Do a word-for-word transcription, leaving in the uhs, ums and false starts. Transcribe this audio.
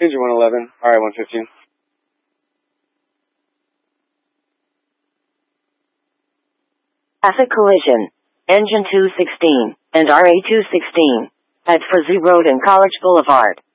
Engine one eleven, R I one fifteen. Traffic collision. Engine two sixteen and R A two sixteen at Frazee Road and College Boulevard.